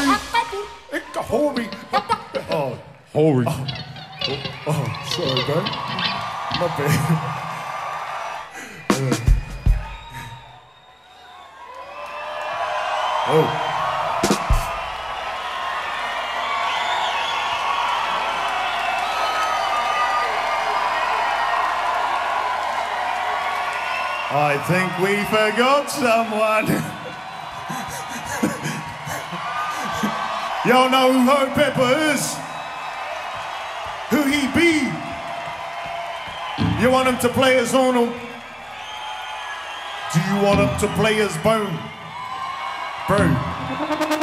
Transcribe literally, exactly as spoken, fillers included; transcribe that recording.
Hori. Oh, Hori. oh, oh, sorry, bro. My bad. Oh. I think we forgot someone. Y'all know who Hot Pepper is? Who he be? You want him to play his own? Do you want him to play his bone? Bro.